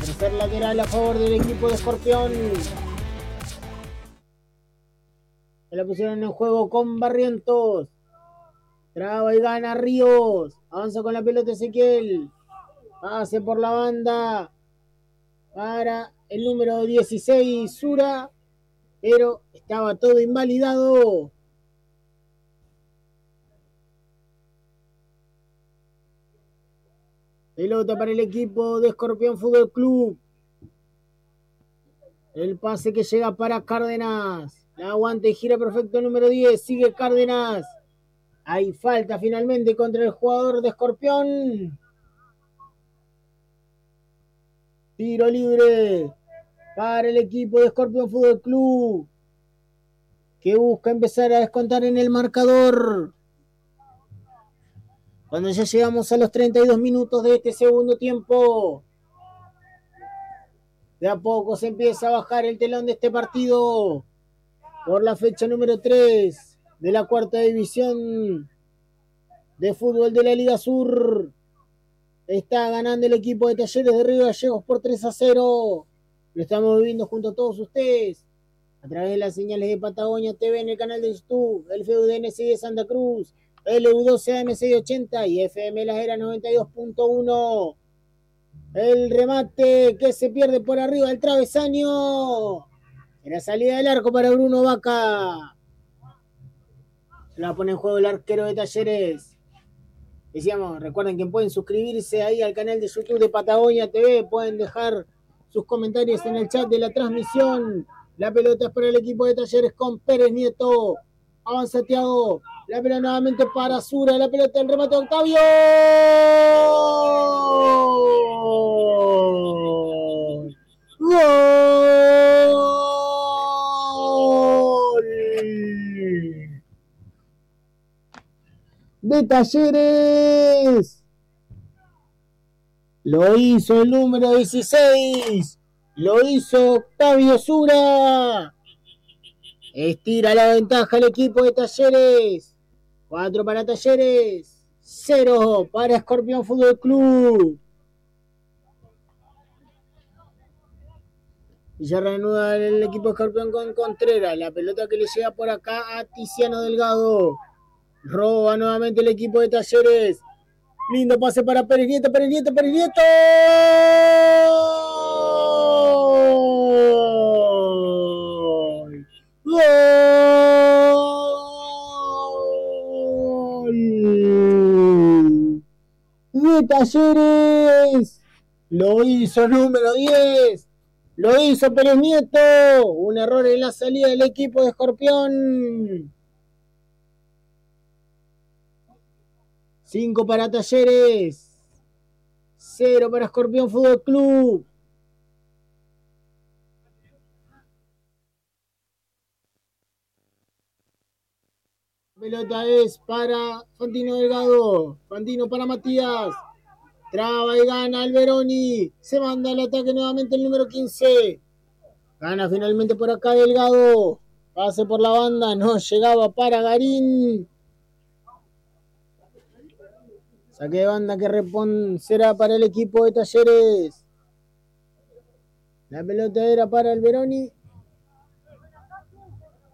Tercer lateral a favor del equipo de Escorpión. Se la pusieron en juego con Barrientos. Traba y gana Ríos. Avanza con la pelota Ezequiel. Pase por la banda para el número 16, Sura. Pero estaba todo invalidado. Pelota para el equipo de Escorpión Fútbol Club. El pase que llega para Cárdenas. La aguanta y gira perfecto el número 10. Sigue Cárdenas. Hay falta finalmente contra el jugador de Escorpión. Tiro libre para el equipo de Escorpión Fútbol Club, que busca empezar a descontar en el marcador. Cuando ya llegamos a los 32 minutos de este segundo tiempo, de a poco se empieza a bajar el telón de este partido por la fecha número 3 de la cuarta división de fútbol de la Liga Sur. Está ganando el equipo de Talleres de Río Gallegos por 3-0. Lo estamos viviendo junto a todos ustedes a través de las señales de Patagonia TV en el canal de YouTube, el FUDN6 de Santa Cruz, LU12AM680 y FM La Era 92.1. El remate que se pierde por arriba del travesaño. Era salida del arco para Bruno Vaca. Se la pone en juego el arquero de Talleres. Decíamos, recuerden que pueden suscribirse ahí al canal de YouTube de Patagonia TV, pueden dejar sus comentarios en el chat de la transmisión. La pelota es para el equipo de Talleres con Pérez Nieto. Avanza Thiago. La pelota nuevamente para Sura. La pelota en remate Octavio. ¡Gol! De Talleres. Lo hizo el número 16. Lo hizo Octavio Sura. Estira la ventaja el equipo de Talleres. 4 para Talleres. 0 para Escorpión Fútbol Club. Y ya reanuda el equipo de Escorpión con Contreras. La pelota que le llega por acá a Tiziano Delgado. Roba nuevamente el equipo de Talleres. Lindo pase para Pérez Nieto, Pérez Nieto, Pérez Nieto. ¡Gol! ¡Gol! De Talleres. Lo hizo número 10. Lo hizo Pérez Nieto. Un error en la salida del equipo de Escorpión. 5 para Talleres. 0 para Escorpión Fútbol Club. Pelota es para Fantino Delgado. Fantino para Matías. Traba y gana Alberoni. Se manda al ataque nuevamente el número 15. Gana finalmente por acá Delgado. Pase por la banda. No llegaba para Garín. Saque de banda que será para el equipo de Talleres. La pelota era para Alberoni.